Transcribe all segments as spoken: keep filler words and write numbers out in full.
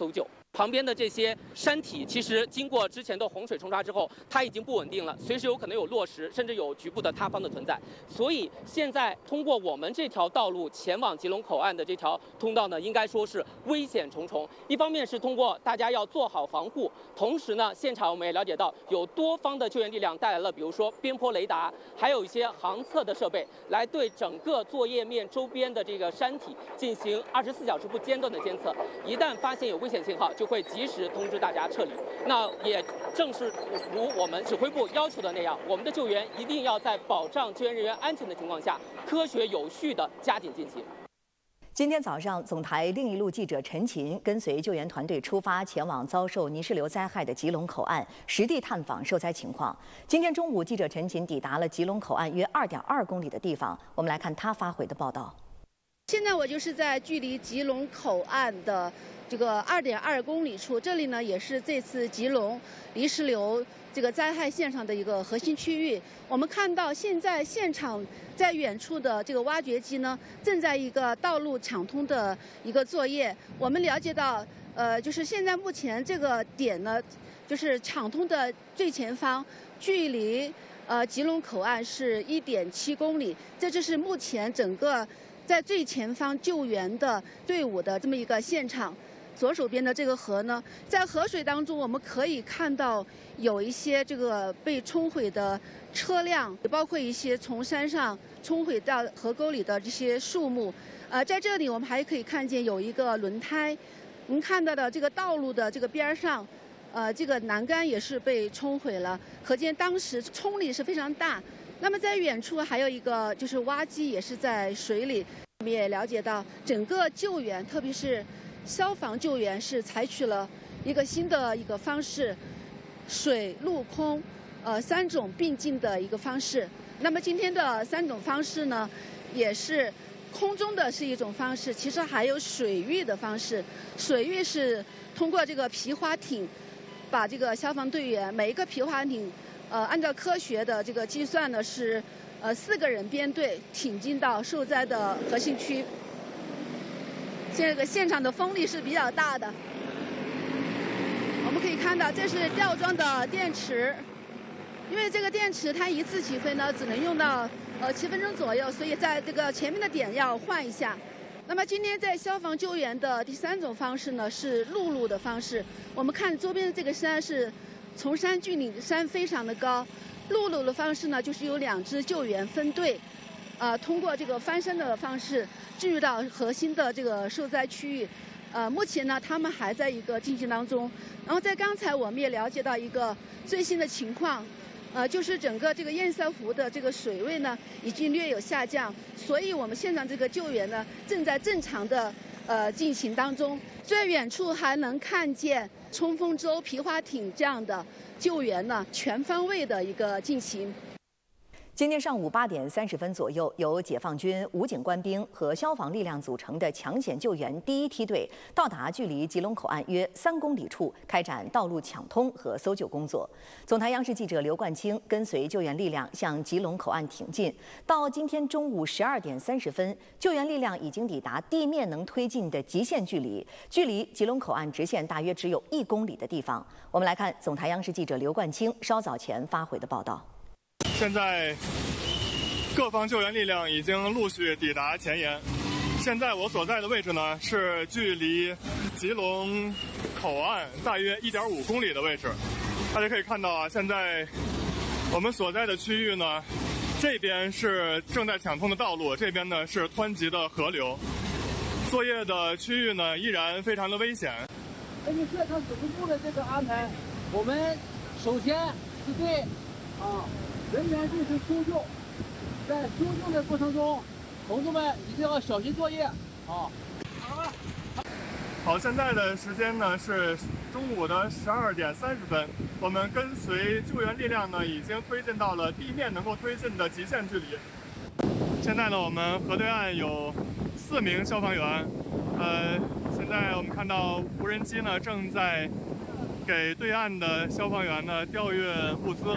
搜救。旁边的这些山体，其实经过之前的洪水冲刷之后，它已经不稳定了，随时有可能有落石，甚至有局部的塌方的存在。所以现在通过我们这条道路前往吉隆口岸的这条通道呢，应该说是危险重重。一方面是通过大家要做好防护，同时呢，现场我们也了解到有多方的救援力量带来了，比如说边坡雷达，还有一些航测的设备，来对整个作业面周边的这个山体进行二十四小时不间断的监测。一旦发现有危险信号，就会及时通知大家撤离。那也正是如我们指挥部要求的那样，我们的救援一定要在保障救援人员安全的情况下，科学有序地加紧进行。 今天早上，总台另一路记者陈琴跟随救援团队出发，前往遭受泥石流灾害的吉隆口岸，实地探访受灾情况。今天中午，记者陈琴抵达了吉隆口岸约二点二公里的地方，我们来看他发回的报道。 现在我就是在距离吉隆口岸的这个二点二公里处，这里呢也是这次吉隆泥石流这个灾害现场的一个核心区域。我们看到现在现场在远处的这个挖掘机呢，正在一个道路抢通的一个作业。我们了解到，呃，就是现在目前这个点呢，就是抢通的最前方，距离呃吉隆口岸是一点七公里，这就是目前整个在最前方救援的队伍的这么一个现场。左手边的这个河呢，在河水当中我们可以看到有一些这个被冲毁的车辆，也包括一些从山上冲毁到河沟里的这些树木。呃，在这里我们还可以看见有一个轮胎，我们看到的这个道路的这个边上，呃，这个栏杆也是被冲毁了，可见当时冲力是非常大。那么在远处还有一个就是挖机也是在水里。我们也了解到，整个救援，特别是消防救援是采取了一个新的一个方式，水陆空，呃三种并进的一个方式。那么今天的三种方式呢，也是空中的是一种方式，其实还有水域的方式。水域是通过这个皮划艇，把这个消防队员每一个皮划艇，呃按照科学的这个计算呢是，呃四个人编队挺进到受灾的核心区。这个现场的风力是比较大的，我们可以看到这是吊装的电池，因为这个电池它一次起飞呢只能用到呃七分钟左右，所以在这个前面的点要换一下。那么今天在消防救援的第三种方式呢是陆路的方式，我们看周边的这个山是崇山峻岭，山非常的高。陆路的方式呢就是有两支救援分队。呃，通过这个翻身的方式进入到核心的这个受灾区域，呃，目前呢，他们还在一个进行当中。然后在刚才我们也了解到一个最新的情况，呃，就是整个这个堰塞湖的这个水位呢已经略有下降，所以我们现场这个救援呢正在正常的呃进行当中。最远处还能看见冲锋舟、皮划艇这样的救援呢全方位的一个进行。 今天上午八点三十分左右，由解放军、武警官兵和消防力量组成的抢险救援第一梯队到达距离吉隆口岸约三公里处，开展道路抢通和搜救工作。总台央视记者刘冠清跟随救援力量向吉隆口岸挺进。到今天中午十二点三十分，救援力量已经抵达地面能推进的极限距离，距离吉隆口岸直线大约只有一公里的地方。我们来看总台央视记者刘冠清稍早前发回的报道。 现在各方救援力量已经陆续抵达前沿。现在我所在的位置呢，是距离吉隆口岸大约一点五公里的位置。大家可以看到啊，现在我们所在的区域呢，这边是正在抢通的道路，这边呢是湍急的河流。作业的区域呢依然非常的危险。 根据现场指挥部的这个安排，我们首先是对啊。人员进行搜救，在搜救的过程中，同志们一定要小心作业啊！好， 好，现在的时间呢是中午的十二点三十分，我们跟随救援力量呢已经推进到了地面能够推进的极限距离。现在呢，我们河对岸有四名消防员，呃，现在我们看到无人机呢正在给对岸的消防员呢调运物资。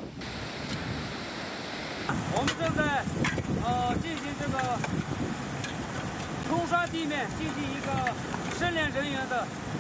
我们正在呃进行这个冲刷地面，进行一个深连人员的